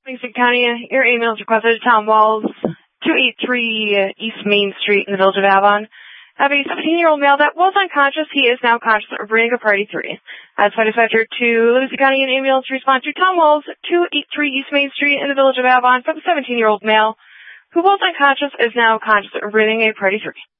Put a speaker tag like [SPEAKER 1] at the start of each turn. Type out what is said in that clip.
[SPEAKER 1] Livingston County, your email is requested to Tom Walls, 283 East Main Street in the Village of Avon. Have a 17-year-old male that was unconscious. He is now conscious of breathing a Party 3. As dispatcher to Livingston County, an email to respond to Tom Walls, 283 East Main Street in the Village of Avon for the 17-year-old male who was unconscious is now conscious of breathing a Party 3.